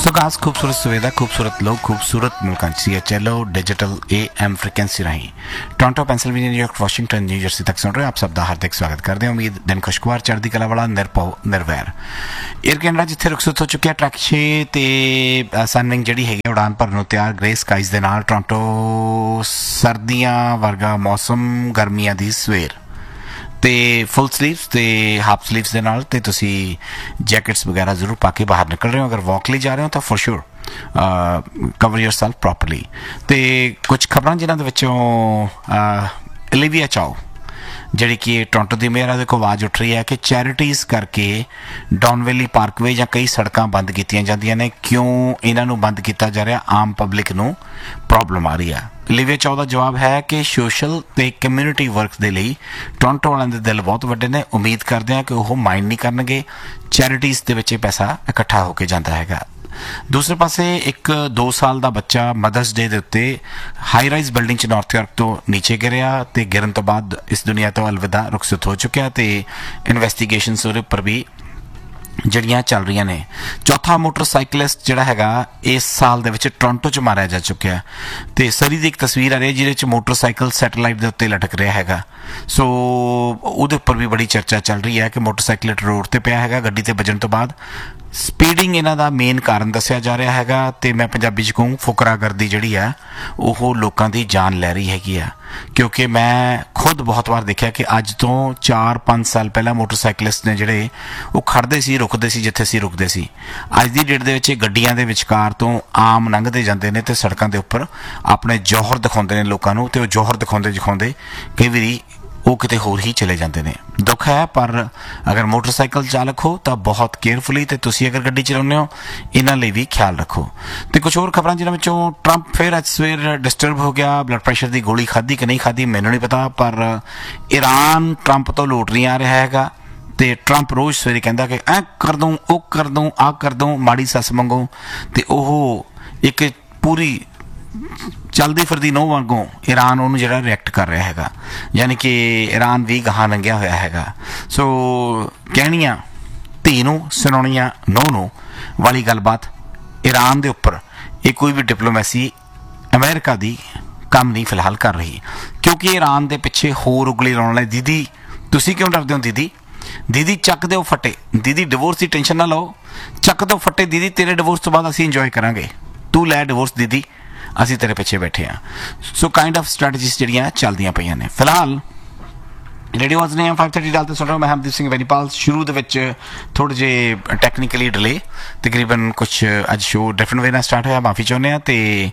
तो खास खूबसूरत सुविधा खूबसूरत लोग खूबसूरत मुल्कां CHLO digital AM frequency Rahi Toronto Pennsylvania New York Washington new Jersey तक सुन रहे हो। आप सब का हार्दिक स्वागत करते हैं। उम्मीद दिन खुशगवार चढ़ती कला वाला निरभव निर्वैर एयर कैनेडा जिथे रुखसत हो चुकिया ट्रैक 6 ते सनविंग जिहड़ी हैगी उड़ान भरन नूं तैयार ग्रे स्काइज दे नाल टोरंटो सर्दियां वर्गा मौसम गर्मियां दी सवेर ते फुल स्लीव्स ते हाफ स्लीव्स दे नाल ते तुसी जैकेट्स वगैरह जरूर पा के बाहर निकल रहे हो। अगर वॉक ਲਈ ਜਾ ਰਹੇ ਹੋ ਤਾਂ for sure cover yourself properly. ਤੇ ਕੁਝ ਖਬਰਾਂ ਜਿਨ੍ਹਾਂ ਦੇ ਵਿੱਚੋਂ ओलिविया चाओ ਜਿਹੜੀ ਕਿ ਟੋਰੰਟੋ ਦੀ ਮੇਅਰ ਦੇਖੋ ਆਵਾਜ਼ ਉੱਠ ਰਹੀ ਹੈ ਕਿ ਚੈਰਿਟੀਜ਼ ਕਰਕੇ ਡੌਨ ਵੈਲੀ ਪਾਰਕਵੇ ਜਾਂ ਕਈ ਸੜਕਾਂ ਬੰਦ ਕੀਤੀਆਂ ਜਾਂਦੀਆਂ ਨੇ। ਕਿਉਂ ਇਹਨਾਂ ਨੂੰ ਬੰਦ ਕੀਤਾ ਜਾ ਰਿਹਾ? ਆਮ ਪਬਲਿਕ ਨੂੰ ਪ੍ਰੋਬਲਮ ਆ ਰਹੀ ਹੈ। ओलिविया चाओ ਦਾ ਜਵਾਬ ਹੈ ਕਿ ਸੋਸ਼ਲ ਤੇ ਕਮਿਊਨਿਟੀ ਵਰਕ ਦੇ ਲਈ ਟੋਰੰਟੋ ਵਾਲਿਆਂ ਦੇ ਦਿਲ ਬਹੁਤ ਵੱਡੇ ਨੇ। ਉਮੀਦ ਕਰਦੇ ਹਾਂ ਕਿ ਉਹ ਮਾਈਂਡ ਨਹੀਂ ਕਰਨਗੇ। ਚੈਰਿਟੀਜ਼ ਦੇ ਵਿੱਚ ਇਹ ਪੈਸਾ ਇਕੱਠਾ ਹੋ ਕੇ ਜਾਂਦਾ ਹੈਗਾ। दूसरे पासे एक 2 साल का बच्चा मदर्स डे के उत्ते हाई राइज बिल्डिंग च नॉर्थ यॉर्क तो नीचे गिरिया तो गिरन तो बाद इस दुनिया तो अलविदा रुखसत हो चुकिया तो इन्वेस्टिगेशनस उहदे उपर भी जड़ियाँ चल रही ने। चौथा मोटरसाइकलिस्ट जिहड़ा हैगा इस साल दे विच टोरंटो च मारिया जा चुकिया तो सरी की एक तस्वीर आ रही है जिहदे च मोटरसाइकिल सैटेलाइट के उत्ते लटक रहा हैगा। सो उहदे उपर भी बड़ी चर्चा चल रही है कि मोटरसाइकिल रोड ते पिया हैगा गड्डी ते वजन तो बाद। स्पीडिंग इन्हां दा मेन कारण दस्सिया जा रहा हैगा ते मैं पंजाबी च कहूँ फुकरागर्दी जिहड़ी है वो लोगों की जान लै रही हैगी आ। क्योंकि मैं खुद बहुत बार देखा कि अज तो 4-5 साल पहला मोटरसाइकलिस्ट ने जिहड़े वो खड़दे सी रुकदे सी जिथे सी रुकदे सी। अज दी डेट दे विच गड्डियां दे विचकार तो आम लंघदे जांदे ने ते सड़कां दे उपर अपने जौहर दिखाउंदे ने लोकां नूं ते वो जौहर दिखाउंदे कई वारी वो किते होर ही चले जाते हैं। दुख है पर अगर मोटरसाइकिल चालक हो तो बहुत केयरफुली तो तुसी अगर गड्डी चलाउने हो इन्हां लई भी ख्याल रखो। तो कुछ होर खबरां जिन्हां विचों ट्रंप फिर अज सवेर डिस्टर्ब हो गया। ब्लड प्रेशर की गोली खाधी कि नहीं खाधी मैनूं नहीं पता पर ईरान ट्रंप तो लूट नहीं आ रहा हैगा। तो ट्रंप रोज़ सवेरे कहता कि ऐ कर दूँ वो कर दूँ आ कर दूँ माड़ी सस मंगो तो वह एक पूरी चलती फिरती नौ वांगों ईरान उन्होंने जो रिएक्ट कर रहा है यानी कि ईरान भी गहां लंघिया होया है। सो कहनिया धी नूं सुनाउणियां नौ नूं वाली गलबात ईरान के उपर ये कोई भी डिप्लोमैसी अमेरिका की काम नहीं फिलहाल कर रही क्योंकि ईरान के पिछे होर उगली लाने वाले दीदी तुसी क्यों डरदे हो? दीदी चक दो फटे। दीदी डिवोर्स की टेंशन ना लो, चक दो फटे दीदी तेरे डिवोर्स तो बाद असीं इंजॉय करांगे, तू लै डिवोर्स दीदी असीं तेरे पिछे बैठे हाँ। सो काइंड ऑफ स्ट्रैटजीज जिहड़ियां चलदियां पईयां ने। फिलहाल रेडियो वाज ने 5:30 डाल सुन रहा हूँ मैं हरदीप सिंह वेनीपाल। शुरू दे विच थोड़े जे टैक्नीकली डिले तकरीबन कुछ अज शो डिफरेंट वे स्टार्ट होया माफ़ी चाहुंदे आ।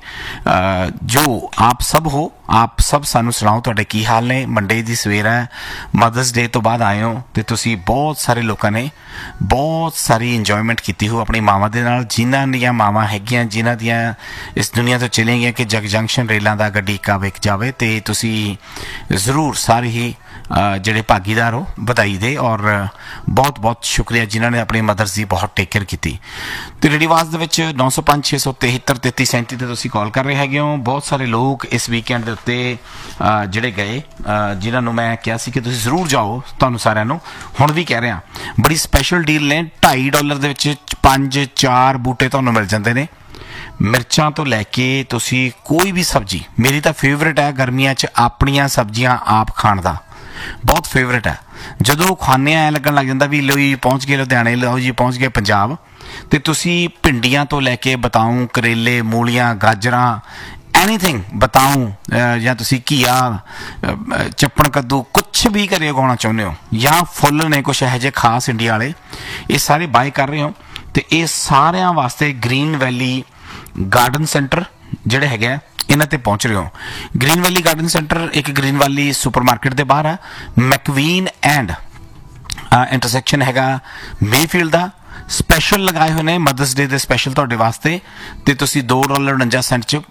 तो जो आप सब हो आप सब सानू सुनाओ तुहाडे की हाल ने। मंडे दी सवेर है मदर्स डे तो बाद आए हो तो तुसी बहुत सारे लोगों ने बहुत सारी इंजॉयमेंट की हो अपनी मावां दे नाल जिन्हां दियां मावां हैगियां जिन्हां दियां इस दुनिया तो चले गई कि जग जंक्शन रेलों का गड्डी का विक जाए तो तुसी जरूर सारे ही ਜਿਹੜੇ भागीदार हो बधाई दे और बहुत बहुत शुक्रिया जिन्होंने अपनी मदर्स की बहुत टेक केयर की। तो रेडियोवाज के 905 673 33 37 ਤੇ ਤੁਸੀਂ कॉल कर रहे हैगे हो। बहुत सारे लोग इस वीकेंड के उत्ते ਜਿਹੜੇ गए जिन्होंने मैं कहा कि तुम जरूर जाओ। ਤੁਹਾਨੂੰ ਸਾਰਿਆਂ ਨੂੰ ਹੁਣ भी कह रहा बड़ी स्पैशल डील ने $2.5 ਦੇ 5-4 बूटे ਤੁਹਾਨੂੰ मिल जाते हैं। मिर्चां तो लैके तुसी कोई भी सब्जी मेरी तो फेवरेट है गर्मियां च अपनियां सब्जियां आप खाण दा बहुत फेवरेट है। जदों खाने ऐ लगन लग जाता भी लो जी पहुँच गए लुधियाने, लो जी पहुँच गए पंजाब तो तुसी भिंडियां तो लैके बताऊँ करेले मूलियां गाजरां एनीथिंग बताऊँ या तुसी घीआ चप्पण कद्दू कुछ भी घरे उगाना चाहुंदे हो या फुल ने कुछ ਇਹੋ ਜਿਹੇ खास इंडिया वाले ये सारे बाय कर रहे हो तो ये सारिਆਂ वास्ते ग्रीन वैली गार्डन सेंटर ਜਿਹੜੇ ਹੈਗੇ इन्हां ते पहुँच रहे हो। ग्रीन वैली गार्डन सेंटर एक ग्रीन वैली सुपरमार्केट के बाहर है मैकवीन एंड इंटरसैक्शन हैगा मेफील्ड का स्पैशल लगाए हुए ने मदर्स डे के स्पैशल तुहाडे वास्ते ते तुसी $2.49 च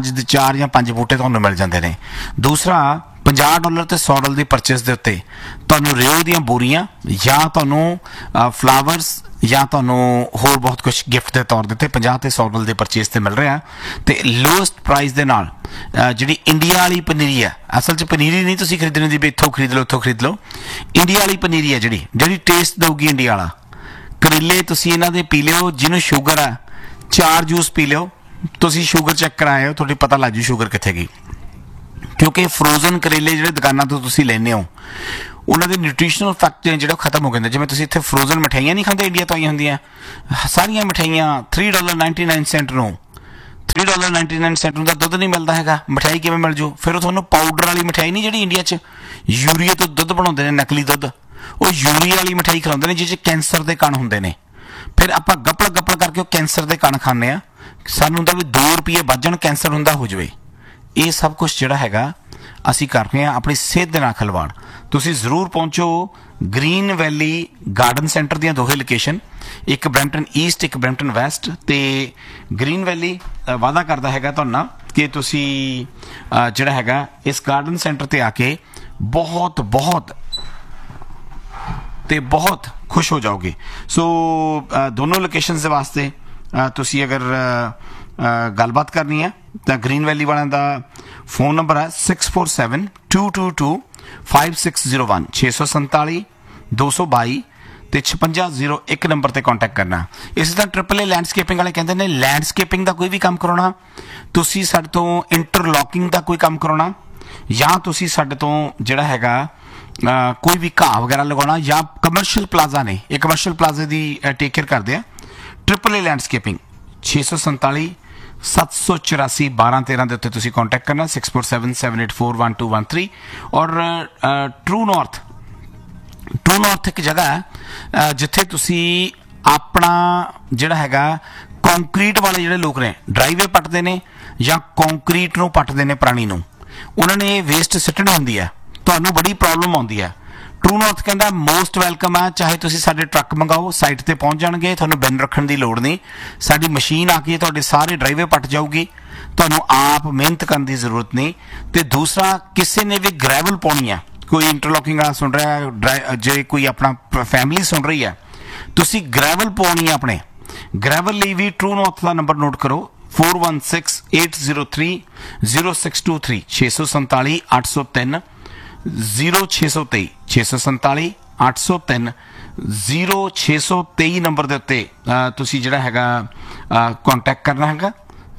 4 या 5 बूटे तुहानूं मिल जाते हैं। दूसरा $50 ते $100 की परचेस के उत्ते तुहानूं रेओ दीयां बोरियां या तुहानूं फ्लावर्स या तुहानूं होर बहुत कुछ गिफ्ट के तौर पर $50 ते $100 की परचेस से मिल रहा तो लोएस्ट प्राइस के नाल जिहड़ी इंडिया वाली पनीरी है असल च पनीरी नहीं तुसीं खरीदने की भी इत्थों खरीद लो इत्थों खरीद लो। इंडिया वाली पनीरी है जिहड़ी टेस्ट देगी इंडिया वाला करेले तुसीं इन्हां दे पी लिओ जिन्होंने शुगर है 4 ਜੂਸ ਪੀ ਲਿਓ, ਤੁਸੀਂ ਸ਼ੂਗਰ ਚੈੱਕ ਕਰਾਇਓ, ਤੁਹਾਡੀ ਪਤਾ ਲੱਗ ਜੂ ਸ਼ੂਗਰ ਕਿੱਥੇ ਗਈ। ਕਿਉਂਕਿ ਫਰੋਜ਼ਨ ਕਰੇਲੇ ਜਿਹੜੇ ਦੁਕਾਨਾਂ ਤੋਂ ਤੁਸੀਂ ਲੈਂਦੇ ਹੋ ਉਹਨਾਂ ਦੇ ਨਿਊਟ੍ਰੀਸ਼ਨਲ ਫੈਕਟ ਨੇ ਜਿਹੜੇ ਖਤਮ ਹੋ ਗਏ ਨੇ। ਜਿਵੇਂ ਤੁਸੀਂ ਇੱਥੇ ਫਰੋਜ਼ਨ ਮਠਿਆਈਆਂ ਨਹੀਂ ਖਾਂਦੇ, ਇੰਡੀਆ ਤੋਂ ਆਈਆਂ ਹੁੰਦੀਆਂ ਸਾਰੀਆਂ ਮਠਿਆਈਆਂ $3.99 ਨੂੰ, $3.99 ਨੂੰ ਤਾਂ ਦੁੱਧ ਨਹੀਂ ਮਿਲਦਾ ਹੈਗਾ, ਮਠਿਆਈ ਕਿਵੇਂ ਮਿਲ ਜੂ? ਫਿਰ ਉਹ ਤੁਹਾਨੂੰ ਪਾਊਡਰ ਵਾਲੀ ਮਠਿਆਈ ਨਹੀਂ ਜਿਹੜੀ ਇੰਡੀਆ 'ਚ ਯੂਰੀਆ ਤੋਂ ਦੁੱਧ ਬਣਾਉਂਦੇ ਨੇ, ਨਕਲੀ ਦੁੱਧ, ਉਹ ਯੂਰੀਆ ਵਾਲੀ ਮਠਿਆਈ ਖਿਲਾਉਂਦੇ ਨੇ ਜਿਸ 'ਚ ਕੈਂਸਰ ਦੇ ਕਣ ਹੁੰਦੇ ਨੇ। ਫਿਰ ਆਪਾਂ ਗੱਪੜ ਗੱਪੜ ਕਰਕੇ ਉਹ ਕੈਂਸਰ ਦੇ ਕਣ ਖਾਂਦੇ ਹਾਂ, ਸਾਨੂੰ ਹੁੰਦਾ ਵੀ 2 ਰੁਪਏ ਵੱਧ ਜਾਣ, ਕੈਂਸਰ ਹੁੰਦਾ ਹੋ ਜਾਵੇ। ਇਹ ਸਭ ਕੁਛ ਜਿਹੜਾ ਹੈਗਾ ਅਸੀਂ ਕਰ ਰਹੇ ਹਾਂ ਆਪਣੀ ਸਿਹਤ ਦੇ ਨਾਲ ਖਿਲਵਾੜ। ਤੁਸੀਂ ਜ਼ਰੂਰ ਪਹੁੰਚੋ ਗ੍ਰੀਨ ਵੈਲੀ ਗਾਰਡਨ ਸੈਂਟਰ ਦੀਆਂ 2 ਲੋਕੇਸ਼ਨ, ਇੱਕ ਬਰੈਂਪਟਨ ਈਸਟ, ਇੱਕ ਬਰੈਂਪਟਨ ਵੈਸਟ। ਤੇ ਗ੍ਰੀਨ ਵੈਲੀ ਵਾਅਦਾ ਕਰਦਾ ਹੈਗਾ ਤੁਹਾਨੂੰ ਨਾਲ ਕਿ ਤੁਸੀਂ ਜਿਹੜਾ ਹੈਗਾ ਇਸ ਗਾਰਡਨ ਸੈਂਟਰ ਤੇ ਆ ਕੇ ਬਹੁਤ ਬਹੁਤ ਤੇ ਬਹੁਤ ਖੁਸ਼ ਹੋ ਜਾਓਗੇ। ਸੋ ਦੋਨੋਂ ਲੋਕੇਸ਼ਨਸ ਦੇ ਵਾਸਤੇ ਤੁਸੀਂ ਅਗਰ ਗੱਲਬਾਤ ਕਰਨੀ ਹੈ ਤਾਂ ਗ੍ਰੀਨ ਵੈਲੀ ਵਾਲਿਆਂ ਦਾ ਫੋਨ ਨੰਬਰ ਹੈ 6472225601, 647-222 ਤੇ 5601 ਨੰਬਰ ਤੇ ਕੰਟੈਕਟ ਕਰਨਾ। ਇਸੇ ਤਰ੍ਹਾਂ AAA ਲੈਂਡਸਕੇਪਿੰਗ ਵਾਲੇ ਕਹਿੰਦੇ ਨੇ ਲੈਂਡਸਕੇਪਿੰਗ ਦਾ ਕੋਈ ਵੀ ਕੰਮ ਕਰਾਉਣਾ, ਤੁਸੀਂ ਸਾਡੇ ਤੋਂ ਇੰਟਰਲੌਕਿੰਗ ਦਾ ਕੋਈ ਕੰਮ ਕਰਾਉਣਾ, ਜਾਂ ਤੁਸੀਂ ਸਾਡੇ ਤੋਂ ਜਿਹੜਾ ਹੈਗਾ ਕੋਈ ਵੀ ਘਾਹ ਵਗੈਰਾ ਲਗਾਉਣਾ, ਜਾਂ ਕਮਰਸ਼ੀਅਲ ਪਲਾਜ਼ਾ ਨੇ, ਇਹ ਕਮਰਸ਼ੀਅਲ ਪਲਾਜ਼ੇ ਦੀ ਟੇਕ ਕੇਅਰ ਕਰਦੇ ਆ। AAA ਲੈਂਡਸਕੇਪਿੰਗ 647-784-1213 ਦੇ ਉੱਤੇ ਤੁਸੀਂ ਕੰਟੈਕਟ ਕਰਨਾ, 6477841213। ਔਰ ਟਰੂ ਨਾਰਥ ਇੱਕ ਜਗ੍ਹਾ ਹੈ ਜਿੱਥੇ ਤੁਸੀਂ ਆਪਣਾ ਜਿਹੜਾ ਹੈਗਾ ਕੰਕਰੀਟ ਵਾਲੇ ਜਿਹੜੇ ਲੋਕ ਨੇ ਡਰਾਈਵੇ ਪੱਟਦੇ ਨੇ ਜਾਂ ਕੰਕਰੀਟ ਨੂੰ ਪੱਟਦੇ ਨੇ ਪੁਰਾਣੀ ਨੂੰ, ਉਹਨਾਂ ਨੇ ਵੇਸਟ ਸਿੱਟਣੀ ਹੁੰਦੀ ਹੈ, ਤੁਹਾਨੂੰ ਬੜੀ ਪ੍ਰੋਬਲਮ ਆਉਂਦੀ ਹੈ। ਟਰੂ ਨਾਰਥ ਕਹਿੰਦਾ ਮੋਸਟ ਵੈਲਕਮ ਹੈ, ਚਾਹੇ ਤੁਸੀਂ ਸਾਡੇ ਟਰੱਕ ਮੰਗਾਓ, ਸਾਈਟ ਤੇ ਪਹੁੰਚ ਜਾਣਗੇ, ਤੁਹਾਨੂੰ ਬਿਨ ਰੱਖਣ ਦੀ ਲੋੜ ਨਹੀਂ, ਸਾਡੀ ਮਸ਼ੀਨ ਆ ਕੇ ਤੁਹਾਡੇ ਸਾਰੇ ਡਰਾਈਵੇ ਪੱਟ ਜਾਊਗੀ, ਤੁਹਾਨੂੰ ਆਪ ਮਿਹਨਤ ਕਰਨ ਦੀ ਜ਼ਰੂਰਤ ਨਹੀਂ। ਤੇ ਦੂਸਰਾ, ਕਿਸੇ ਨੇ ਵੀ ਗ੍ਰੈਵਲ ਪਾਉਣੀ ਹੈ, ਕੋਈ ਇੰਟਰਲੌਕਿੰਗ ਵਾਲਾ ਸੁਣ ਰਿਹਾ, ਜੇ ਕੋਈ ਆਪਣਾ ਫੈਮਿਲੀ ਸੁਣ ਰਹੀ ਹੈ, ਤੁਸੀਂ ਗ੍ਰੈਵਲ ਪਾਉਣੀ ਹੈ ਆਪਣੇ, ਗ੍ਰੈਵਲ ਲਈ ਵੀ ਟਰੂ ਨਾਰਥ ਦਾ ਨੰਬਰ ਨੋਟ ਕਰੋ 4168030623, 647-803 0623, 647-803 0623 ਨੰਬਰ ਦੇ ਉੱਤੇ ਤੁਸੀਂ ਜਿਹੜਾ ਹੈਗਾ ਕੰਟੈਕਟ ਕਰਨਾ ਹੈਗਾ।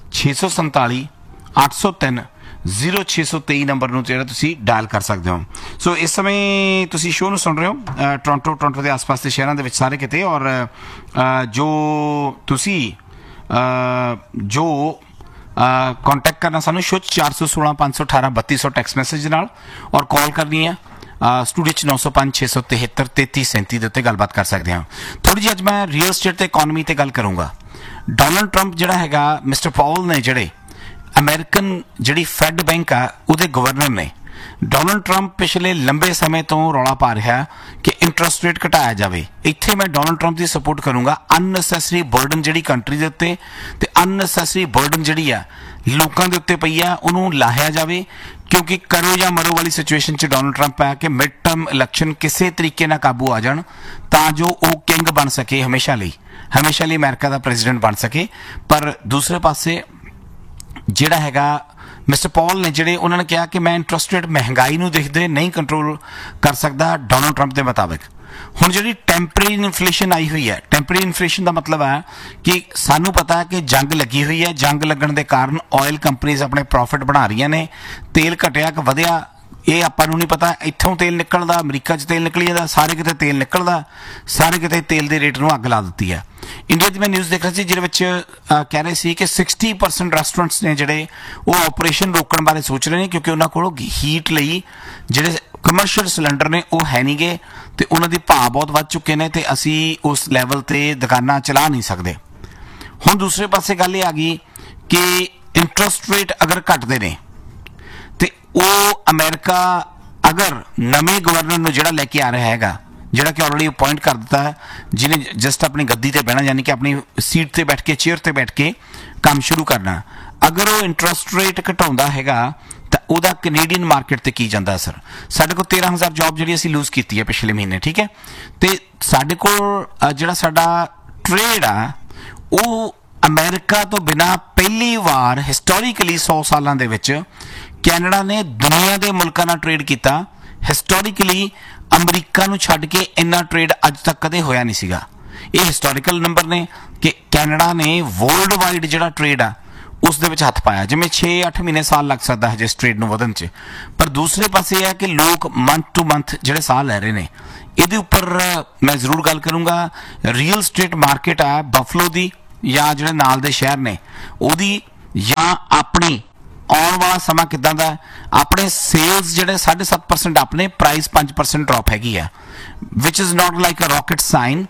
647-803 0623 ਨੰਬਰ ਨੂੰ ਜਿਹੜਾ ਤੁਸੀਂ ਡਾਇਲ ਕਰ ਸਕਦੇ ਹੋ। ਸੋ ਇਸ ਸਮੇਂ ਤੁਸੀਂ ਸ਼ੋਅ ਨੂੰ ਸੁਣ ਰਹੇ ਹੋ ਟੋਰਾਂਟੋ ਦੇ ਆਸ-ਪਾਸ ਦੇ ਸ਼ਹਿਰਾਂ ਦੇ ਵਿੱਚ ਸਾਰੇ ਕਿਤੇ, ਔਰ ਜੋ ਤੁਸੀਂ ਕੰਟੈਕਟ ਕਰਨਾ ਸਾਨੂੰ ਸ਼ੋ 416-518-3200 ਟੈਕਸਟ ਮੈਸੇਜ ਨਾਲ, ਔਰ ਕਾਲ ਕਰਨੀ ਹੈ ਸਟੂਡੀਓ 'ਚ 905-673-3337 ਦੇ ਉੱਤੇ ਗੱਲਬਾਤ ਕਰ ਸਕਦੇ ਹਾਂ। ਥੋੜ੍ਹੀ ਜਿਹੀ ਅੱਜ ਮੈਂ ਰੀਅਲ ਸਟੇਟ ਤੇ ਇਕੋਨਮੀ ਤੇ ਗੱਲ ਕਰੂੰਗਾ। ਡੋਨਲਡ ਟਰੰਪ ਜਿਹੜਾ ਹੈਗਾ, ਮਿਸਟਰ ਪਾਉਲ ਨੇ ਜਿਹੜੇ ਅਮਰੀਕਨ ਜਿਹੜੀ ਫੈਡ ਬੈਂਕ ਆ ਉਹਦੇ ਗਵਰਨਰ ਨੇ, ਡੋਨਲਡ ਟਰੰਪ ਪਿਛਲੇ ਲੰਬੇ ਸਮੇਂ ਤੋਂ ਰੌਲਾ ਪਾ ਰਿਹਾ ਕਿ ਇੰਟਰਸਟ ਰੇਟ ਘਟਾਇਆ ਜਾਵੇ। ਇੱਥੇ ਮੈਂ ਡੋਨਲਡ ਟਰੰਪ ਦੀ ਸਪੋਰਟ ਕਰੂੰਗਾ। ਅਨਨੈਸੈਸਰੀ ਬਰਡਨ ਜਿਹੜੀ ਕੰਟਰੀ ਦੇ ਉੱਤੇ ਤੇ ਅਨਨੈਸੈਸਰੀ ਬਰਡਨ ਜਿਹੜੀ ਆ ਲੋਕਾਂ ਦੇ ਉੱਤੇ ਪਈ ਆ, ਉਹਨੂੰ ਲਾਹਿਆ ਜਾਵੇ, ਕਿਉਂਕਿ ਕਰੋ ਜਾਂ ਮਰੋ ਵਾਲੀ ਸਿਚੁਏਸ਼ਨ 'ਚ ਡੋਨਲਡ ਟਰੰਪ ਆ ਕਿ ਮਿਡ ਟਰਮ ਇਲੈਕਸ਼ਨ ਕਿਸੇ ਤਰੀਕੇ ਨਾਲ ਕਾਬੂ ਆ ਜਾਣ ਤਾਂ ਜੋ ਉਹ ਕਿੰਗ ਬਣ ਸਕੇ, ਹਮੇਸ਼ਾ ਲਈ ਅਮਰੀਕਾ ਦਾ ਪ੍ਰੈਜ਼ੀਡੈਂਟ ਬਣ ਸਕੇ। ਪਰ ਦੂਸਰੇ ਪਾਸੇ ਜਿਹੜਾ ਹੈਗਾ ਮਿਸਟਰ ਪੌਲ ਨੇ, ਜਿਹੜੇ ਉਹਨਾਂ ਨੇ ਕਿਹਾ ਕਿ ਮੈਂ ਇੰਟਰਸਟ ਰੇਟ ਮਹਿੰਗਾਈ ਨੂੰ ਦੇਖਦੇ ਨਹੀਂ ਕੰਟਰੋਲ ਕਰ ਸਕਦਾ ਡੋਨਲਡ ਟਰੰਪ ਦੇ ਮੁਤਾਬਿਕ। ਹੁਣ ਜਿਹੜੀ ਟੈਂਪਰੇਰੀ ਇਨਫਲੇਸ਼ਨ ਆਈ ਹੋਈ ਹੈ, ਟੈਂਪਰੇਰੀ ਇਨਫਲੇਸ਼ਨ ਦਾ ਮਤਲਬ ਹੈ ਕਿ ਸਾਨੂੰ ਪਤਾ ਹੈ ਕਿ ਜੰਗ ਲੱਗੀ ਹੋਈ ਹੈ, ਜੰਗ ਲੱਗਣ ਦੇ ਕਾਰਨ ਆਇਲ ਕੰਪਨੀਜ਼ ਆਪਣੇ ਪ੍ਰੋਫਿਟ ਬਣਾ ਰਹੀਆਂ ਨੇ, ਤੇਲ ਘਟਿਆ ਕਿ ਵਧਿਆ ਇਹ ਆਪਾਂ ਨੂੰ ਨਹੀਂ ਪਤਾ। ਇੱਥੋਂ ਤੇਲ ਨਿਕਲਦਾ, ਅਮਰੀਕਾ 'ਚ ਤੇਲ ਨਿਕਲੀ ਜਾਂਦਾ, ਸਾਰੇ ਕਿਤੇ ਤੇਲ ਨਿਕਲਦਾ, ਸਾਰੇ ਕਿਤੇ ਤੇਲ ਦੇ ਰੇਟ ਨੂੰ ਅੱਗ ਲਾ ਦਿੱਤੀ ਹੈ। ਇੰਡੀਆ ਦੀ ਮੈਂ ਨਿਊਜ਼ ਦੇਖ ਰਿਹਾ ਸੀ ਜਿਹਦੇ ਵਿੱਚ ਕਹਿ ਰਹੇ ਸੀ ਕਿ 60% ਰੈਸਟੋਰੈਂਟਸ ਨੇ ਜਿਹੜੇ ਉਹ ਆਪਰੇਸ਼ਨ ਰੋਕਣ ਬਾਰੇ ਸੋਚ ਰਹੇ ਨੇ, ਕਿਉਂਕਿ ਉਹਨਾਂ ਕੋਲ ਹੀਟ ਲਈ ਜਿਹੜੇ ਕਮਰਸ਼ੀਅਲ ਸਿਲੰਡਰ ਨੇ ਉਹ ਹੈ ਨਹੀਂ ਗੇ ਤੇ ਉਹਨਾਂ ਦੇ ਭਾਅ ਬਹੁਤ ਵੱਧ ਚੁੱਕੇ ਨੇ ਤੇ ਅਸੀਂ ਉਸ ਲੈਵਲ ਤੇ ਦੁਕਾਨਾਂ ਚਲਾ ਨਹੀਂ ਸਕਦੇ। ਹੁਣ ਦੂਸਰੇ ਪਾਸੇ ਗੱਲ ਇਹ ਆ ਗਈ ਕਿ ਇੰਟਰਸਟ ਰੇਟ ਅਗਰ ਘਟਦੇ ਨੇ ਤੇ ਉਹ ਅਮਰੀਕਾ ਅਗਰ ਨਵੇਂ ਗਵਰਨਰ ਨੂੰ ਜਿਹੜਾ ਲੈ ਕੇ ਆ ਰਿਹਾ ਹੈਗਾ, ਜਿਹੜਾ ਕਿ ਆਲਰੇਡੀ ਅਪਾਇੰਟ ਕਰ ਦਿੱਤਾ ਹੈ, ਜਿਹਨੇ ਜਸਟ ਆਪਣੀ ਗੱਦੀ ਤੇ ਬਹਿਣਾ, ਯਾਨੀ ਕਿ ਆਪਣੀ ਸੀਟ ਤੇ ਬੈਠ ਕੇ, ਚੇਅਰ ਤੇ ਬੈਠ ਕੇ ਕੰਮ ਸ਼ੁਰੂ ਕਰਨਾ, ਅਗਰ ਉਹ ਇੰਟਰਸਟ ਰੇਟ ਘਟਾਉਂਦਾ ਹੈਗਾ ਤਾਂ ਉਹਦਾ ਕੈਨੇਡੀਅਨ ਮਾਰਕੀਟ ਤੇ ਕੀ ਜਾਂਦਾ ਅਸਰ। ਸਾਡੇ ਕੋਲ 13,000 ਜੌਬ ਜਿਹੜੀ ਅਸੀਂ ਲੂਜ਼ ਕੀਤੀ ਹੈ ਪਿਛਲੇ ਮਹੀਨੇ, ਠੀਕ ਹੈ, ਤੇ ਸਾਡੇ ਕੋਲ ਜਿਹੜਾ ਸਾਡਾ ਟ੍ਰੇਡ ਆ ਉਹ ਅਮਰੀਕਾ ਤੋਂ ਬਿਨਾਂ ਪਹਿਲੀ ਵਾਰ ਹਿਸਟੋਰੀਕਲੀ 100 ਸਾਲਾਂ ਦੇ ਵਿੱਚ ਕੈਨੇਡਾ ਨੇ ਦੁਨੀਆ ਦੇ ਮੁਲਕਾਂ ਨਾਲ ਟ੍ਰੇਡ ਕੀਤਾ। ਹਿਸਟੋਰੀਕਲੀ ਅਮਰੀਕਾ ਨੂੰ ਛੱਡ ਕੇ ਇੰਨਾ ਟ੍ਰੇਡ ਅੱਜ ਤੱਕ ਕਦੇ ਹੋਇਆ ਨਹੀਂ ਸੀਗਾ। ਇਹ ਹਿਸਟੋਰੀਕਲ ਨੰਬਰ ਨੇ ਕਿ ਕੈਨੇਡਾ ਨੇ ਵਰਲਡ ਵਾਈਡ ਜਿਹੜਾ ਟ੍ਰੇਡ ਆ ਉਸ ਦੇ ਵਿੱਚ ਹੱਥ ਪਾਇਆ। ਜਿਵੇਂ 6-8 ਮਹੀਨੇ ਸਾਲ ਲੱਗ ਸਕਦਾ ਹਜੇ ਇਸ ਟ੍ਰੇਡ ਨੂੰ ਵਧਣ 'ਚ, ਪਰ ਦੂਸਰੇ ਪਾਸੇ ਇਹ ਹੈ ਕਿ ਲੋਕ ਮੰਥ ਟੂ ਮੰਥ ਜਿਹੜੇ ਸਾਹ ਲੈ ਰਹੇ ਨੇ। ਇਹਦੇ ਉੱਪਰ ਮੈਂ ਜ਼ਰੂਰ ਗੱਲ ਕਰੂੰਗਾ। ਰੀਅਲ ਸਟੇਟ ਮਾਰਕੀਟ ਆ ਬਫਲੋ ਦੀ ਜਾਂ ਜਿਹੜੇ ਨਾਲ ਦੇ ਸ਼ਹਿਰ ਨੇ ਉਹਦੀ, ਜਾਂ ਆਪਣੀ ਆਉਣ ਵਾਲਾ ਸਮਾਂ ਕਿੱਦਾਂ ਦਾ। ਆਪਣੇ ਸੇਲਸ ਜਿਹੜੇ 7.5% ਆਪਣੇ, ਪ੍ਰਾਈਸ 5% ਡਰੋਪ ਹੈਗੀ ਆ, ਵਿਚ is ਨॉट like a ਰॉकेट sign.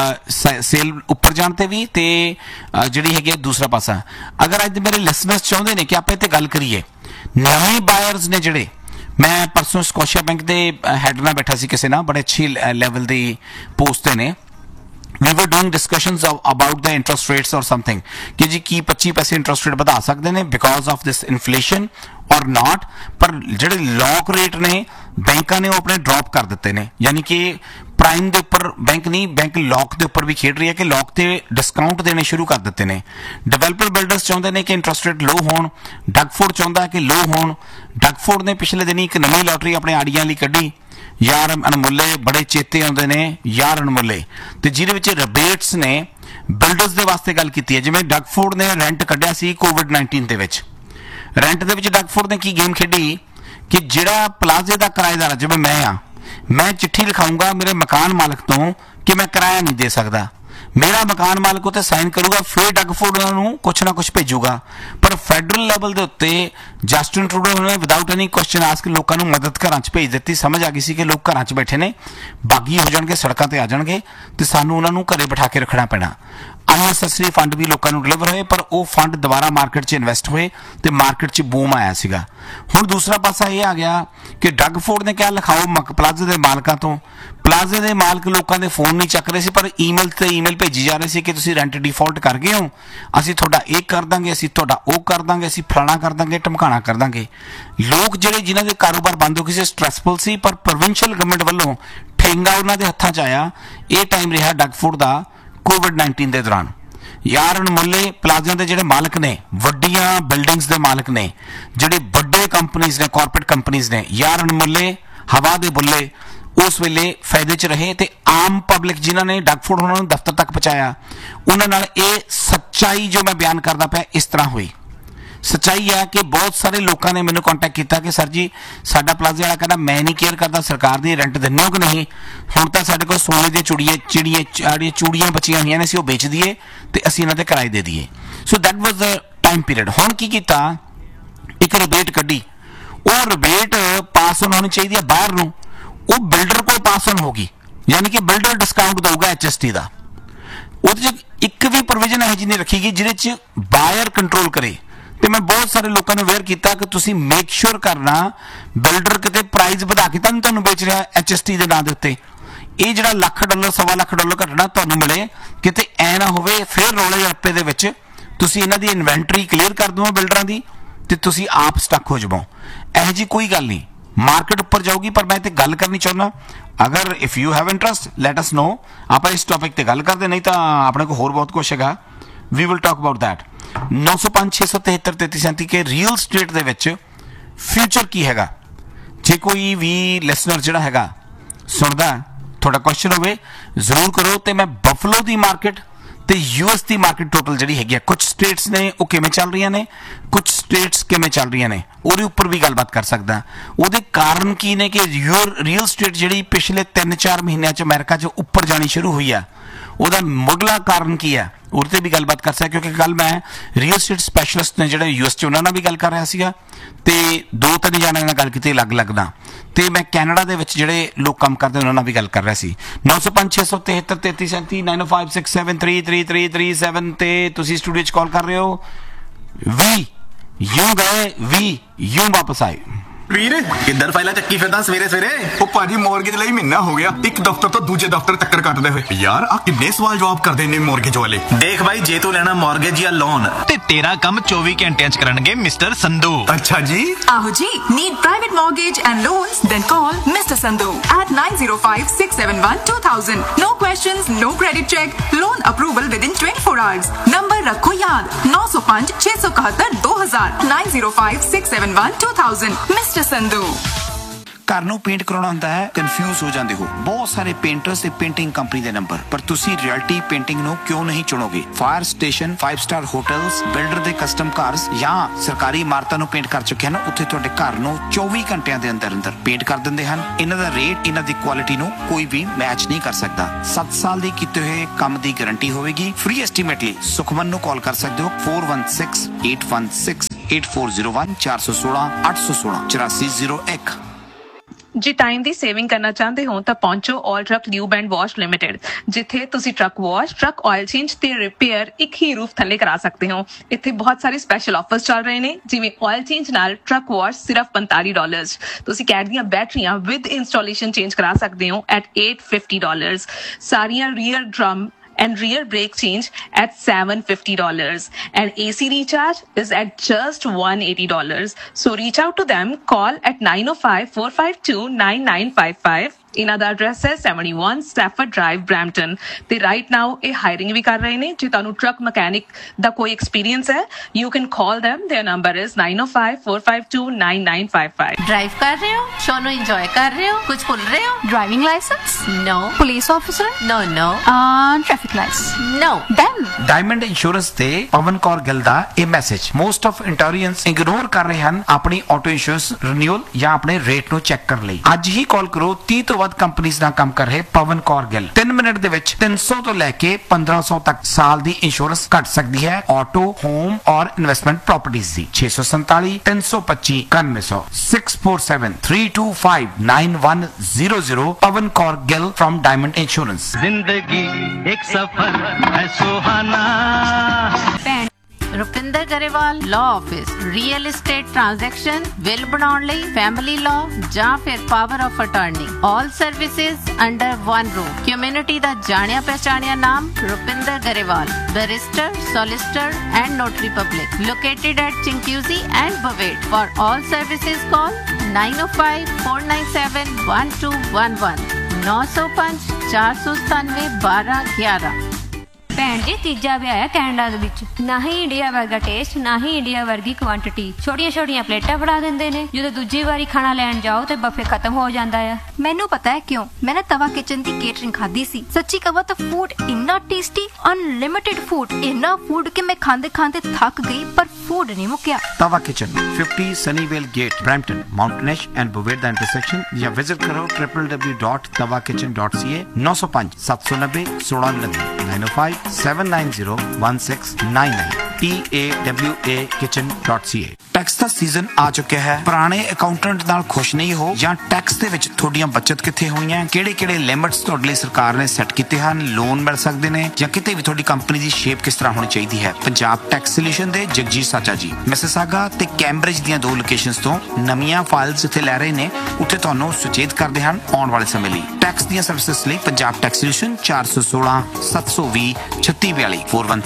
Sale ਉੱਪਰ ਜਾਣ ਤੇ ਵੀ ਤੇ ਜਿਹੜੀ ਹੈਗੀ ਦੂਸਰਾ ਪਾਸਾ। ਅਗਰ ਅੱਜ ਮੇਰੇ ਲਿਸਨਰਸ ਚਾਹੁੰਦੇ ਨੇ ਕਿ ਆਪਾਂ ਇੱਥੇ ਗੱਲ ਕਰੀਏ, ਨਵੇਂ ਬਾਇਰਸ ਨੇ ਜਿਹੜੇ, ਮੈਂ ਪਰਸੋਂ ਸਕੋਸ਼ੀਆ ਬੈਂਕ ਦੇ ਹੈਡ ਨਾਲ ਬੈਠਾ ਸੀ ਕਿਸੇ ਨਾਲ, ਬੜੇ ਅੱਛੀ ਲੈਵਲ ਦੀ ਪੋਸਟ ਤੇ ਨੇ। we were doing discussions about the interest rates or something ਕਿ ਜੀ ਕੀ 25 ਪੈਸੇ ਇੰਟਰਸਟ ਰੇਟ ਵਧਾ ਸਕਦੇ ਨੇ because of this inflation or not। ਪਰ ਜਿਹੜੇ ਲੌਕ ਰੇਟ ਨੇ ਬੈਂਕਾਂ ਨੇ ਉਹ ਆਪਣੇ ਡ੍ਰੌਪ ਕਰ ਦਿੱਤੇ ਨੇ, ਯਾਨੀ ਕਿ ਪ੍ਰਾਈਮ ਦੇ ਉੱਪਰ ਬੈਂਕ ਨਹੀਂ, ਬੈਂਕ ਲੌਕ ਦੇ ਉੱਪਰ ਵੀ ਖੇਡ ਰਹੀ ਹੈ ਕਿ ਲੌਕ ਤੇ ਡਿਸਕਾਊਂਟ ਦੇਣੇ ਸ਼ੁਰੂ ਕਰ ਦਿੱਤੇ ਨੇ। ਡਿਵੈਲਪਰ ਬਿਲਡਰਸ ਚਾਹੁੰਦੇ ਨੇ ਕਿ ਇੰਟਰਸਟ ਰੇਟ ਲੋ ਹੋਣ, ਡਗਫੋਰਡ ਚਾਹੁੰਦਾ ਕਿ ਲੋ ਹੋਣ। ਡਗਫੋਰਡ ਨੇ ਪਿਛਲੇ ਦਿਨੀ ਇੱਕ ਨਵੀਂ ਲੋਟਰੀ ਆਪਣੇ ਆੜੀਆਂ ਲਈ ਕੱਢੀ, ਯਾਰ ਅਨਮੁੱਲੇ, ਬੜੇ ਚੇਤੇ ਆਉਂਦੇ ਨੇ ਯਾਰ ਅਨਮੁੱਲੇ, ਤੇ ਜਿਹਦੇ ਵਿੱਚ ਰਿਬੇਟਸ ਨੇ ਬਿਲਡਰਸ ਦੇ ਵਾਸਤੇ ਗੱਲ ਕੀਤੀ ਹੈ। ਜਿਵੇਂ ਡਗਫੋਰਡ ਨੇ ਰੈਂਟ ਕੱਢਿਆ ਸੀ ਕੋਵਿਡ-19 ਦੇ ਵਿੱਚ, ਰੈਂਟ ਦੇ ਵਿੱਚ ਡਗਫੋਰਡ ਨੇ ਕੀ ਗੇਮ ਖੇਡੀ ਕਿ ਜਿਹੜਾ ਪਲਾਜ਼ੇ ਦਾ ਕਿਰਾਏਦਾਰ, ਜਿਵੇਂ ਮੈਂ ਚਿੱਠੀ ਲਿਖਾਊਂਗਾ ਮੇਰੇ ਮਕਾਨ ਮਾਲਕ ਤੋਂ ਕਿ ਮੈਂ ਕਿਰਾਇਆ ਨਹੀਂ ਦੇ ਸਕਦਾ, ਮੇਰਾ ਮਕਾਨ ਮਾਲਕ ਉੱਤੇ ਸਾਈਨ ਕਰੂਗਾ, ਫਿਰ ਡਗਫੋਰਡ ਉਹਨਾਂ ਨੂੰ ਕੁਛ ਨਾ ਕੁਛ ਭੇਜੂਗਾ। ਪਰ ਫੈਡਰਲ ਲੈਵਲ ਦੇ ਉੱਤੇ ਜਸਟਿਨ ਟਰੂਡੋ ਨੇ ਵਿਦਆਊਟ ਐਨੀ ਕੁਐਸਚਨ ਆਸਕ ਲੋਕਾਂ ਨੂੰ ਮਦਦ ਘਰਾਂ 'ਚ ਭੇਜ ਦਿੱਤੀ। ਸਮਝ ਆ ਗਈ ਸੀ ਕਿ ਲੋਕ ਘਰਾਂ 'ਚ ਬੈਠੇ ਨੇ, ਬਾਗੀ ਹੋ ਜਾਣਗੇ, ਸੜਕਾਂ ਤੇ ਆ ਜਾਣਗੇ ਤੇ ਸਾਨੂੰ ਉਹਨਾਂ ਨੂੰ ਘਰੇ ਬਿਠਾ ਕੇ ਰੱਖਣਾ ਪੈਣਾ। ਅਨਨੈਸੈਸਰੀ ਫੰਡ ਵੀ ਲੋਕਾਂ ਨੂੰ ਡਿਲੀਵਰ ਹੋਏ, ਪਰ ਉਹ ਫੰਡ ਦੁਬਾਰਾ ਮਾਰਕੀਟ 'ਚ ਇਨਵੈਸਟ ਹੋਏ ਤੇ ਮਾਰਕੀਟ 'ਚ ਬੂਮ ਆਇਆ ਸੀਗਾ। ਹੁਣ ਦੂਸਰਾ ਪਾਸਾ ਇਹ ਆ ਗਿਆ ਕਿ ਡਗਫੋਰਡ ਨੇ ਕਿਹਾ ਲਿਖਾਓ ਪਲਾਜ਼ੇ ਦੇ ਮਾਲਕਾਂ ਤੋਂ। ਪਲਾਜ਼ੇ ਦੇ ਮਾਲਕ ਲੋਕਾਂ ਦੇ ਫੋਨ ਨਹੀਂ ਚੱਕ ਰਹੇ ਸੀ, ਪਰ ਈਮੇਲ ਤੇ ਈਮੇਲ ਭੇਜੀ ਜਾ ਰਹੇ ਸੀ ਕਿ ਤੁਸੀਂ ਰੈਂਟ ਡਿਫਾਲਟ ਕਰ ਗਏ ਹੋ, ਅਸੀਂ ਤੁਹਾਡਾ ਇਹ ਕਰ ਦਾਂਗੇ, ਅਸੀਂ ਤੁਹਾਡਾ ਉਹ ਕਰ ਦਾਂਗੇ, ਅਸੀਂ ਫਲਾਣਾ ਕਰ ਦਾਂਗੇ, ਢਮਕਾਣਾ ਕਰ ਦਾਂਗੇ। ਲੋਕ ਜਿਹੜੇ ਜਿਨ੍ਹਾਂ ਦੇ ਕਾਰੋਬਾਰ ਬੰਦ ਹੋ ਗਏ ਸੀ ਸਟ੍ਰੈਸਫੁਲ ਸੀ, ਪਰ ਪ੍ਰੋਵਿੰਸ਼ੀਅਲ ਗਵਰਨਮੈਂਟ ਵੱਲੋਂ ਠੇਂਗਾ ਉਹਨਾਂ ਦੇ ਹੱਥਾਂ 'ਚ ਆਇਆ। ਇਹ ਟਾਈਮ ਰਿਹਾ ਡਗਫੋਰਡ ਦਾ ਕੋਵਿਡ-19 ਦੇ ਦੌਰਾਨ। ਯਾਰ ਅਨਮੁੱਲੇ ਪਲਾਜ਼ਿਆਂ ਦੇ ਜਿਹੜੇ ਮਾਲਕ ਨੇ, ਵੱਡੀਆਂ ਬਿਲਡਿੰਗਸ ਦੇ ਮਾਲਕ ਨੇ, ਜਿਹੜੇ ਵੱਡੇ ਕੰਪਨੀਜ਼ ਨੇ, ਕਾਰਪੋਰੇਟ ਕੰਪਨੀਜ਼ ਨੇ, ਯਾਰ ਅਨਮੁੱਲੇ ਹਵਾ ਦੇ ਬੁੱਲੇ ਉਸ ਵੇਲੇ ਫਾਇਦੇ 'ਚ ਰਹੇ। ਤੇ ਆਮ ਪਬਲਿਕ ਜਿਨ੍ਹਾਂ ਨੇ ਡਗਫੋਰਡ ਉਹਨਾਂ ਨੂੰ ਦਫ਼ਤਰ ਤੱਕ ਪਹੁੰਚਾਇਆ, ਉਹਨਾਂ ਨਾਲ ਇਹ ਸੱਚਾਈ ਜੋ ਮੈਂ ਬਿਆਨ ਕਰਦਾ ਪਿਆ ਇਸ ਤਰ੍ਹਾਂ ਹੋਈ। ਸੱਚਾਈ ਹੈ ਕਿ ਬਹੁਤ ਸਾਰੇ ਲੋਕਾਂ ਨੇ ਮੈਨੂੰ ਕੰਟੈਕਟ ਕੀਤਾ ਕਿ ਸਰ ਜੀ ਸਾਡਾ ਪਲਾਜ਼ੇ ਵਾਲਾ ਕਹਿੰਦਾ ਮੈਂ ਨਹੀਂ ਕੇਅਰ ਕਰਦਾ, ਸਰਕਾਰ ਦੀ ਰੈਂਟ ਦਿੰਦੇ ਹੋ ਕਿ ਨਹੀਂ, ਹੁਣ ਤਾਂ ਸਾਡੇ ਕੋਲ ਸੋਨੇ ਦੀਆਂ ਚੂੜੀਆਂ ਬਚੀਆਂ ਹੋਈਆਂ ਨੇ, ਅਸੀਂ ਉਹ ਵੇਚ ਦਈਏ ਤੇ ਅਸੀਂ ਇਹਨਾਂ ਦੇ ਕਿਰਾਏ ਦੇ ਦਈਏ। So that was the time period. ਹੁਣ ਕੀ ਕੀਤਾ, ਇੱਕ ਰਿਬੇਟ ਕੱਢੀ। ਉਹ ਰਿਬੇਟ ਪਾਸ ਹੋਣੀ ਚਾਹੀਦੀ ਹੈ ਬਾਹਰ ਨੂੰ, ਉਹ ਬਿਲਡਰ ਕੋਲ ਪਾਸ ਹੋ ਗਈ, ਯਾਨੀ ਕਿ ਬਿਲਡਰ ਡਿਸਕਾਊਂਟ ਦਊਗਾ HST ਦਾ। ਉਹਦੇ 'ਚ ਇੱਕ ਵੀ ਪ੍ਰੋਵੀਜ਼ਨ ਇਹੋ ਜਿਹੀ ਨਹੀਂ ਰੱਖੀ ਗਈ ਜਿਹਦੇ 'ਚ ਬਾਇਰ ਕੰਟਰੋਲ ਕਰੇ। ਤੇ ਮੈਂ ਬਹੁਤ ਸਾਰੇ ਲੋਕਾਂ ਨੂੰ ਅਵੇਅਰ ਕੀਤਾ ਕਿ ਤੁਸੀਂ ਮੇਕ ਸ਼ੋਰ ਕਰਨਾ ਬਿਲਡਰ ਕਿਤੇ ਪ੍ਰਾਈਸ ਵਧਾ ਕੇ ਤੁਹਾਨੂੰ ਵੇਚ ਰਿਹਾ HST ਦੇ ਨਾਂ ਦੇ ਉੱਤੇ। ਇਹ ਜਿਹੜਾ $1,00,000 $1.25 ਲੱਖ ਘਟਣਾ ਤੁਹਾਨੂੰ ਮਿਲੇ, ਕਿਤੇ ਐ ਨਾ ਹੋਵੇ ਫਿਰ ਰੌਲੇ ਰੱਪੇ ਦੇ ਵਿੱਚ ਤੁਸੀਂ ਇਹਨਾਂ ਦੀ ਇਨਵੈਂਟਰੀ ਕਲੀਅਰ ਕਰ ਦਿਓ ਬਿਲਡਰਾਂ ਦੀ ਤੇ ਤੁਸੀਂ ਆਪ ਸਟਕ ਹੋ ਜਾਵੋ। ਇਹੋ ਜਿਹੀ ਕੋਈ ਗੱਲ ਨਹੀਂ, ਮਾਰਕੀਟ ਉੱਪਰ ਜਾਊਗੀ। ਪਰ ਮੈਂ ਤੇ ਗੱਲ ਕਰਨੀ ਚਾਹੁੰਦਾ, ਅਗਰ if you have interest let us ਨੋ, ਆਪਾਂ ਇਸ ਟੌਪਿਕ ਤੇ ਗੱਲ ਕਰਦੇ, ਨਹੀਂ ਤਾਂ ਆਪਣੇ ਕੋਲ ਹੋਰ ਬਹੁਤ ਕੁਛ ਹੈਗਾ, we will talk about that. 905 673 3337 ਕਿ ਰੀਅਲ ਸਟੇਟ ਦੇ ਵਿੱਚ ਫਿਊਚਰ ਕੀ ਹੈਗਾ। ਜੇ ਕੋਈ ਵੀ ਲਿਸਨਰ ਜਿਹੜਾ ਹੈਗਾ ਸੁਣਦਾ, ਤੁਹਾਡਾ ਕੁਐਸਚਨ ਹੋਵੇ ਜ਼ਰੂਰ ਕਰੋ। ਤੇ ਮੈਂ ਬਫਲੋ ਦੀ ਮਾਰਕੀਟ ਤੇ US ਦੀ ਮਾਰਕੀਟ ਟੋਟਲ ਜਿਹੜੀ ਹੈਗੀ ਆ, ਕੁਝ ਸਟੇਟਸ ਨੇ ਉਹ ਕਿਵੇਂ ਚੱਲ ਰਹੀਆਂ ਨੇ, ਕੁਝ ਸਟੇਟਸ ਕਿਵੇਂ ਚੱਲ ਰਹੀਆਂ ਨੇ, ਉਹਦੇ ਉੱਪਰ ਵੀ ਗੱਲਬਾਤ ਕਰ ਸਕਦਾ। ਉਹਦੇ ਕਾਰਨ ਕੀ ਨੇ ਕਿ ਰੀਅਲ ਸਟੇਟ ਜਿਹੜੀ ਪਿਛਲੇ 3-4 ਮਹੀਨਿਆਂ 'ਚ ਅਮਰੀਕਾ 'ਚ ਉੱਪਰ ਜਾਣੀ ਸ਼ੁਰੂ ਹੋਈ ਆ, ਉਹਦਾ ਮੁੱਢਲਾ ਕਾਰਨ ਕੀ ਹੈ, ਉਹਦੇ ਤੇ ਵੀ ਗੱਲਬਾਤ ਕਰ ਸਕਦਾ। ਕਿਉਂਕਿ ਕੱਲ ਮੈਂ ਰੀਅਲ ਸਟੇਟ ਸਪੈਸ਼ਲਿਸਟ ਨੇ ਜਿਹੜੇ US 'ਚ ਉਹਨਾਂ ਨਾਲ ਵੀ ਗੱਲ ਕਰ ਰਿਹਾ ਸੀਗਾ ਤੇ 2-3 ਜਣਿਆਂ ਨਾਲ ਗੱਲ ਕੀਤੀ ਅਲੱਗ-ਅਲੱਗ ਦਾ, ਤੇ ਮੈਂ ਕੈਨੇਡਾ ਦੇ ਵਿੱਚ ਜਿਹੜੇ ਲੋਕ ਕੰਮ ਕਰਦੇ ਉਹਨਾਂ ਨਾਲ ਵੀ ਗੱਲ ਕਰ ਰਿਹਾ ਸੀ। 905 673 3337 90567333337 ਤੇ ਤੁਸੀਂ ਸਟੂਡੀਓ 'ਚ ਕਾਲ ਕਰ ਰਹੇ ਹੋ। ਵੀ ਯੂ ਗਏ, ਵੀ ਯੂ ਵਾਪਸ ਆਏ। ਵੀਰ ਕਿੱਧਰ ਫਾਈਲਾਂ ਚੱਕੀ ਫਿਰਦਾ ਸਵੇਰੇ ਸਵੇਰੇ? ਉਹ ਭਾਜੀ ਮੌਰਗੇਜ ਲਈ ਮਹੀਨਾ ਹੋ ਗਿਆ, ਇੱਕ ਦਫ਼ਤਰ ਤੋਂ ਦੂਜੇ ਦਫ਼ਤਰ ਚੱਕਰ ਕੱਟਦੇ ਹੋਏ। ਯਾਰ ਆ ਕਿੰਨੇ ਸਵਾਲ ਜਵਾਬ ਕਰਦੇ ਨੇ ਮੌਰਗੇਜ ਵਾਲੇ। ਦੇਖ ਬਾਈ, ਜੇ ਤੂੰ ਲੈਣਾ ਮੌਰਗੇਜ ਜਾਂ ਲੋਨ ਤੇ ਤੇਰਾ ਕੰਮ 24 ਘੰਟਿਆਂ 'ਚ ਕਰਨਗੇ ਮਿਸਟਰ ਸੰਧੂ। ਅੱਛਾ ਜੀ। ਆਹੋ ਜੀ, need private mortgage and loans? Then call mister Sandhu at 9056712000। No questions, no credit check, loan approval within 24 hours। Number रखो याद, 905 671 2000 905 671 2000। मिस्टर संधू। ਘਰ ਨੂੰ ਪੇਂਟ ਕਰਾਉਣਾ ਹੁੰਦਾ ਹੈ, ਕਨਫਿਊਜ਼ ਹੋ ਜਾਂਦੇ ਹੋ। ਬਹੁਤ ਸਾਰੇ ਪੇਂਟਰਸ ਤੇ ਪੇਂਟਿੰਗ ਕੰਪਨੀ ਦੇ ਨੰਬਰ, ਪਰ ਤੁਸੀਂ ਰਿਐਲਿਟੀ ਪੇਂਟਿੰਗ ਨੂੰ ਕਿਉਂ ਨਹੀਂ ਚੁਣੋਗੇ? Fire station, 5 star hotels, builder ਦੇ ਕਸਟਮ ਕਾਰਸ ਜਾਂ ਸਰਕਾਰੀ ਇਮਾਰਤਾਂ ਨੂੰ ਪੇਂਟ ਕਰ ਚੁੱਕੇ ਹਨ। ਉੱਥੇ ਤੁਹਾਡੇ ਘਰ ਨੂੰ 24 ਘੰਟਿਆਂ ਦੇ ਅੰਦਰ ਅੰਦਰ ਪੇਂਟ ਕਰ ਦਿੰਦੇ ਹਨ। ਇਹਨਾਂ ਦਾ ਰੇਟ, ਇਹਨਾਂ ਦੀ ਕੁਆਲਿਟੀ ਨੂੰ ਕੋਈ ਵੀ ਮੈਚ ਨਹੀਂ ਕਰ ਸਕਦਾ। 7 ਸਾਲ ਦੀ ਕੀਤੇ ਹੋਏ ਕੰਮ ਦੀ ਗਾਰੰਟੀ ਹੋਵੇਗੀ। ਫ੍ਰੀ ਐਸਟੀਮੇਟ ਲਈ ਸੁਖਮਨ ਨੂੰ ਕਾਲ ਕਰ ਸਕਦੇ ਹੋ 4168168401 416 816 8401। ਜੇ ਟਾਈਮ ਦੀ ਸੇਵਿੰਗ ਕਰਨਾ ਚਾਹੁੰਦੇ ਹੋ ਤਾਂ ਪਹੁੰਚੋ ਆਲ truck lube and wash limited, ਜਿੱਥੇ ਤੁਸੀਂ truck wash, truck oil change ਤੇ ਰਿਪੇਅਰ ਇੱਕ ਹੀ ਰੂਫ ਥੱਲੇ ਕਰਾ ਸਕਦੇ ਹੋ। ਇੱਥੇ ਬਹੁਤ ਸਾਰੇ ਸਪੈਸ਼ਲ ਆਫਰਸ ਚੱਲ ਰਹੇ ਨੇ, ਜਿਵੇਂ ਆਇਲ ਚੇਂਜ ਨਾਲ ਟਰੱਕ ਵਾਸ਼ ਸਿਰਫ $45। ਤੁਸੀਂ ਕੈਟ ਦੀਆਂ ਬੈਟਰੀਆਂ ਵਿਦ ਇੰਸਟਾਲੇਸ਼ਨ ਚੇਂਜ ਕਰਾ ਸਕਦੇ ਹੋ at $850। ਸਾਰੀਆਂ rear drum and rear brake change at $750, and AC recharge is at just $180. So reach out to them, call at 905-452-9955. ਇਹਨਾਂ ਦਾ ਐਡਰੈਸ ਹੈ 71 ਸਟੈਫਰਡ ਡਰਾਈਵ, ਬਰੈਂਪਟਨ। ਤੇ ਰਾਈਟ ਨਾਓ ਇਹ ਹਾਇਰਿੰਗ ਵੀ ਕਰ ਰਹੇ ਨੇ। ਜੇ ਤੁਹਾਨੂੰ ਟਰੱਕ ਮਕੈਨਿਕ ਦਾ ਕੋਈ ਐਕਸਪੀਰੀਅੰਸ ਹੈ, you can call them. Their number is 905-452-9955. Drive कर रहे हो, शो नो एंजॉय कर रहे हो, कुछ भूल रहे हो? Driving licence? No. Police officer? No no. Traffic lights? No. Then diamond insurance ਤੇ ਪਵਨ ਕੌਰ ਗਿੱਲ ਦਾ ਇਹ ਮੈਸੇਜ। ਮੋਸਟ ਆਫ ਇੰਟੋਰੀਅੰਸ ਇਗਨੋਰ ਕਰ ਰਹੇ ਹਨ ਆਪਣੀ ਆਟੋ ਇੰਸ਼ੋਰੈਂਸ ਰੀਨਿਊਅਲ ਜਾਂ ਆਪਣੇ ਰੇਟ ਨੂੰ ਚੈੱਕ ਕਰਨ ਲਈ। ਅੱਜ ਹੀ ਕਾਲ ਕਰੋ 30 ਤੋਂ ਵੱਧ ਕੰਪਨੀਆਂ ਨਾਲ ਕੰਮ ਕਰ ਰਹੇ ਪਵਨ ਕੌਰ ਗਿੱਲ। 3 ਮਿੰਟ ਦੇ ਵਿੱਚ 300 ਤੋਂ ਲੈ ਕੇ 1500 ਤੱਕ ਸਾਲ ਦੀ ਇੰਸ਼ੋਰੈਂਸ ਘੱਟ ਸਕਦੀ ਹੈ ਆਟੋ, ਹੋਮ ਔਰ investment properties the. 647 325 9100 647-325-9100। Pawan Kaur Gill from diamond insurance. जिंदगी एक सफर है सुहाना। Rupinder Grewal law office, real estate transaction, will बनाउण लई, फैमिली लॉ ਜਾਂ ਫਿਰ power of attorney. All services under one roof. Community ਦਾ ਜਾਣਿਆ ਪਹਿਚਾਣਿਆ ਨਾਮ Rupinder Grewal, barrister, solicitor and notary public, located at ਚਿੰਕਿਊਜ਼ੀ and ਬਵੇਟ। For all services call 905-497-1211 905 497 1211। ਭੈਣ ਜੀ, ਤੀਜਾ ਵਿਆਹ ਹੈ ਕੈਨੇਡਾ ਦੇ ਵਿੱਚ। ਨਾ ਹੀ ਇੰਡੀਆ ਵਰਗਾ ਟੇਸਟ, ਨਾ ਹੀ ਇੰਡੀਆ ਵਰਗੀ ਕੁਆਂਟੀਟੀ। ਛੋਟੀਆਂ ਛੋਟੀਆਂ ਪਲੇਟਾਂ ਫੜਾ ਦਿੰਦੇ ਨੇ। ਜਦੋਂ ਦੂਜੀ ਵਾਰੀ ਖਾਣਾ ਲੈਣ ਜਾਓ ਤੇ ਬਫੇ ਖਤਮ ਹੋ ਜਾਂਦਾ ਆ। ਮੈਨੂੰ ਪਤਾ ਹੈ ਕਿਉਂ। ਮੈਂ ਨਾ ਤਵਾ ਕਿਚਨ ਦੀ ਕੇਟਰਿੰਗ ਖਾਧੀ ਸੀ। ਸੱਚੀ ਕਹਾਂ ਤਾਂ ਫੂਡ ਇੰਨਾ ਟੇਸਟੀ, ਅਨਲਿਮਿਟਿਡ ਫੂਡ, ਇੰਨਾ ਫੂਡ ਕਿ ਮੈਂ ਖਾਂਦੇ ਖਾਂਦੇ ਥੱਕ ਗਈ, ਪਰ ਫੂਡ ਨਹੀਂ ਮੁੱਕਿਆ। तवा kitchen 50 Sunnyvale gate, Brampton, mountain ash and बुवेट the intersection. या विजिट करो www.tawakitchen.ca। 905 790 1699 905-790-1699 TAWAKitchen.ca। ਟੈਕਸ ਦਾ ਸੀਜ਼ਨ ਆ ਚੁੱਕਿਆ ਹੈ। ਪੁਰਾਣੇ ਅਕਾਊਂਟੈਂਟ ਨਾਲ ਖੁਸ਼ ਨਹੀਂ ਹੋ ਜਾਂ ਟੈਕਸ ਦੇ ਵਿੱਚ ਤੁਹਾਡੀਆਂ ਬਚਤ ਕਿੱਥੇ ਹੋਈਆਂ? ਕਿਹੜੇ ਲਿਮਿਟਸ ਤੁਹਾਡੇ ਲਈ ਸਰਕਾਰ ਨੇ ਸੈੱਟ ਕੀਤੇ ਹਨ? ਲੋਨ ਮਿਲ ਸਕਦੇ ਨੇ ਜਾਂ ਕਿਤੇ ਵੀ ਤੁਹਾਡੀ ਕੰਪਨੀ ਦੀ ਸ਼ੇਪ ਕਿਸ ਤਰ੍ਹਾਂ ਹੋਣੀ ਚਾਹੀਦੀ ਹੈ? ਪੰਜਾਬ ਟੈਕਸ ਸੋਲੂਸ਼ਨ ਦੇ ਜਗਜੀਤ ਸਾਚਾ ਜੀ ਮਿਸਿਸਾਗਾ ਤੇ ਕੈਂਬਰਿਜ ਦੀਆਂ 2 ਲੋਕੇਸ਼ਨਸ ਤੋਂ ਨਵੀਆਂ ਫਾਈਲਸ ਇੱਥੇ ਲੈ ਰਹੇ ਨੇ। ਉੱਥੇ ਤੁਹਾਨੂੰ ਸੁਚੇਤ ਕਰਦੇ ਹਨ ਆਉਣ ਵਾਲੇ ਸਮੇਂ ਲਈ। ਟੈਕਸ ਦੀਆਂ ਸਰਵਿਸਿਜ਼ ਲਈ Punjab tax solution 416 720 3642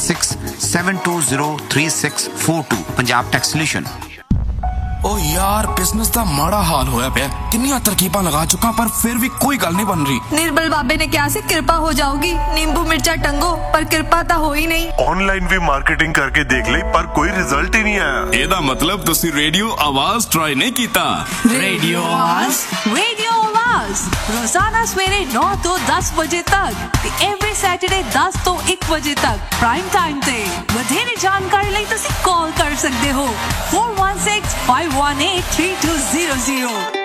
416-720-3642 Punjab tax solution. ओ यार, बिजनेस ਦਾ ਮਾੜਾ ਹਾਲ ਹੋਇਆ ਪਿਆ। ਕਿੰਨੀਆਂ ਤਰਕੀਬਾਂ ਲਗਾ ਚੁੱਕਾ ਪਰ ਫਿਰ ਵੀ ਕੋਈ ਗੱਲ ਨਹੀਂ ਬਣ ਰਹੀ। निर्बल बाबे ने क्या से कृपा हो जाओगी। नींबू मिर्चा टंगो, पर कृपा तो हो ही नहीं। ऑनलाइन भी मार्केटिंग करके देख ली पर कोई रिजल्ट ही नहीं आया। ਇਹਦਾ ਮਤਲਬ ਤੁਸੀਂ ਰੇਡੀਓ ਆਵਾਜ਼ ਟਰਾਈ ਨਹੀਂ ਕੀਤਾ। रेडियो आवाज रोजाना सवेरे 9 तो 10 बजे तक ते एवरी सैटरडे 10 तो 1 बजे तक प्राइम टाइम ते। ਵਧੇਰੇ ਜਾਣਕਾਰੀ ਲਈ ਤੁਸੀਂ ਕਾਲ ਕਰ ਸਕਦੇ ਹੋ 416-518-3200।